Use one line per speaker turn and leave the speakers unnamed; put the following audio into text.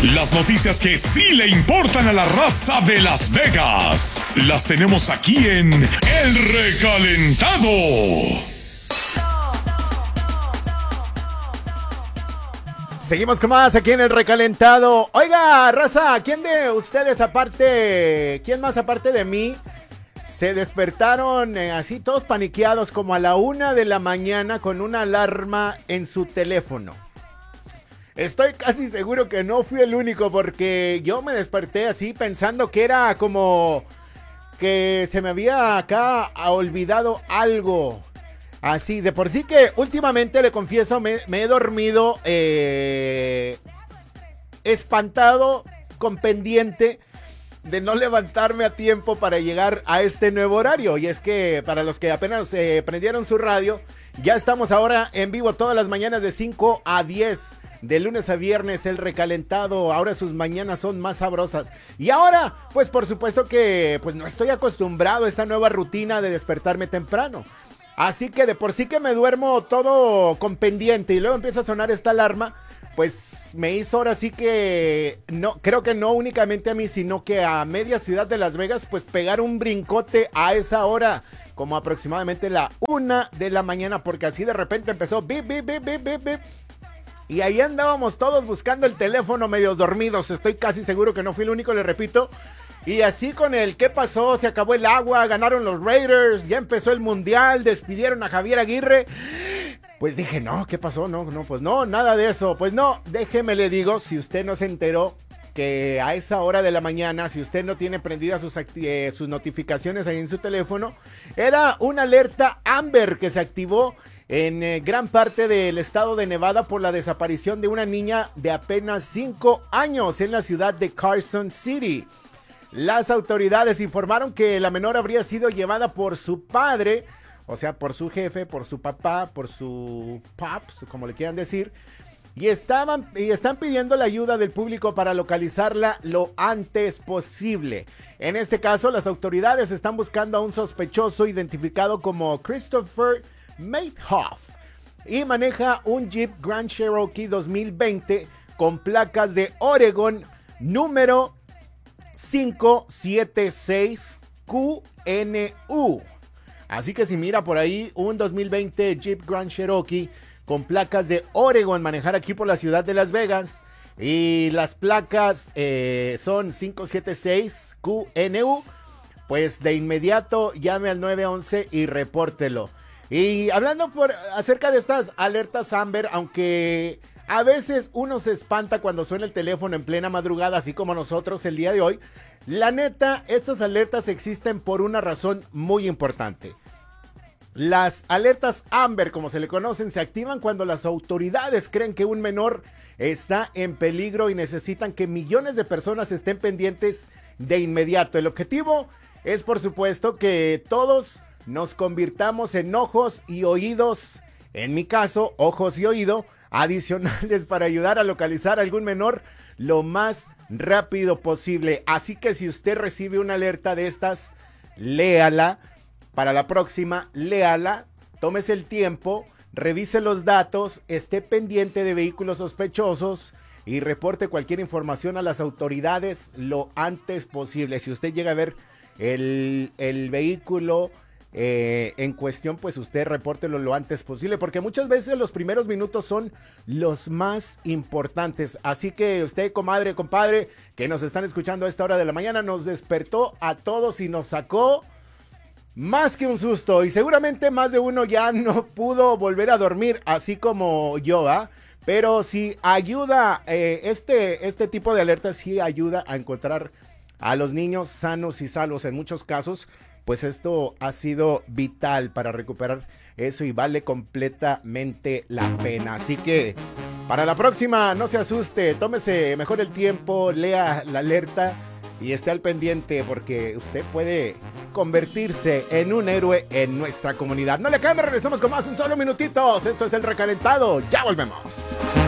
Las noticias que sí le importan a la raza de Las Vegas, las tenemos aquí en El Recalentado.
Seguimos con más aquí en El Recalentado. Oiga, raza, ¿quién de ustedes quién más aparte de mí, se despertaron así todos paniqueados como a la 1 de la mañana con una alarma en su teléfono? Estoy casi seguro que no fui el único, porque yo me desperté así pensando que era como que se me había acá olvidado algo. Así, de por sí que últimamente, le confieso, me he dormido espantado, con pendiente de no levantarme a tiempo para llegar a este nuevo horario. Y es que para los que apenas prendieron su radio, ya estamos ahora en vivo todas las mañanas de 5 a 10. De lunes a viernes, El Recalentado. Ahora sus mañanas son más sabrosas. Y ahora, pues por supuesto que pues no estoy acostumbrado a esta nueva rutina de despertarme temprano. Así que de por sí que me duermo todo con pendiente y luego empieza a sonar esta alarma, pues me hizo ahora sí que, no, creo que no únicamente a mí, sino que a media ciudad de Las Vegas, pues pegar un brincote a esa hora, como aproximadamente la 1 de la mañana, porque así de repente empezó bip, bip, bip, bip, bip, bip. Y ahí andábamos todos buscando el teléfono medios dormidos. Estoy casi seguro que no fui el único, le repito. Y así con el ¿qué pasó? Se acabó el agua, ganaron los Raiders, ya empezó el mundial, despidieron a Javier Aguirre. Pues dije, no, ¿qué pasó? No, pues no, nada de eso. Pues no, déjeme le digo, si usted no se enteró, que a esa hora de la mañana, si usted no tiene prendidas sus notificaciones ahí en su teléfono, era una alerta Amber que se activó en gran parte del estado de Nevada por la desaparición de una niña de apenas 5 años en la ciudad de Carson City. Las autoridades informaron que la menor habría sido llevada por su padre, o sea, por su jefe, por su papá, por su pops, como le quieran decir, y están pidiendo la ayuda del público para localizarla lo antes posible. En este caso, las autoridades están buscando a un sospechoso identificado como Christopher Maithoff y maneja un Jeep Grand Cherokee 2020 con placas de Oregon número 576QNU. Así que si mira por ahí un 2020 Jeep Grand Cherokee con placas de Oregon, manejar aquí por la ciudad de Las Vegas, y las placas son 576QNU, pues de inmediato llame al 911 y repórtelo. Y hablando acerca de estas alertas Amber, aunque a veces uno se espanta cuando suena el teléfono en plena madrugada, así como nosotros el día de hoy, la neta, estas alertas existen por una razón muy importante. Las alertas Amber, como se le conocen, se activan cuando las autoridades creen que un menor está en peligro y necesitan que millones de personas estén pendientes de inmediato. El objetivo es, por supuesto, que todos nos convirtamos en ojos y oídos, en mi caso, ojos y oído adicionales para ayudar a localizar a algún menor lo más rápido posible. Así que si usted recibe una alerta de estas, léala. Para la próxima, léala, tómese el tiempo, revise los datos, esté pendiente de vehículos sospechosos y reporte cualquier información a las autoridades lo antes posible. Si usted llega a ver el vehículo en cuestión, pues usted repórtelo lo antes posible, porque muchas veces los primeros minutos son los más importantes. Así que usted, comadre, compadre, que nos están escuchando a esta hora de la mañana, nos despertó a todos y nos sacó más que un susto, y seguramente más de uno ya no pudo volver a dormir, así como yo, ¿ah? Pero si ayuda, este tipo de alertas sí ayuda a encontrar a los niños sanos y salvos en muchos casos, pues esto ha sido vital para recuperar eso y vale completamente la pena. Así que para la próxima, no se asuste, tómese mejor el tiempo, lea la alerta y esté al pendiente, porque usted puede convertirse en un héroe en nuestra comunidad. No le cambie, regresamos con más en solo minutitos. Esto es El Recalentado, ya volvemos.